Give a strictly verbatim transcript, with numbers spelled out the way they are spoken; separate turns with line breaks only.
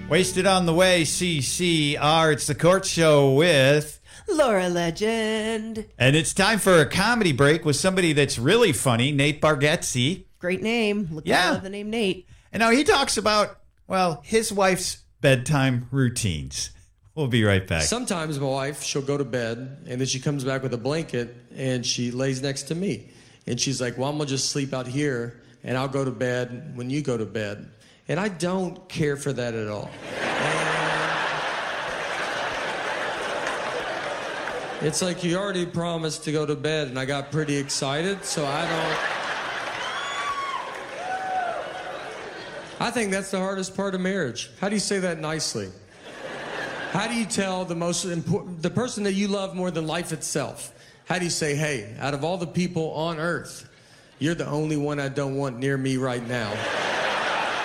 Wasted on the Way, C C R. It's the Court Show with
Laura Legend.
And it's time for a comedy break with somebody that's really funny, Nate Bargatze.
Great name. Look,
Yeah.
I love the name Nate.
And now he talks about, well, his wife's bedtime routines. We'll be right back.
Sometimes my wife, she'll go to bed, and then she comes back with a blanket, and she lays next to me. And she's like, well, I'm going to just sleep out here, and I'll go to bed when you go to bed. And I don't care for that at all. And it's like you already promised to go to bed, and I got pretty excited, so I don't... I think that's the hardest part of marriage. How do you say that nicely? How do you tell the most important, the person that you love more than life itself? How do you say, hey, out of all the people on earth, you're the only one I don't want near me right now?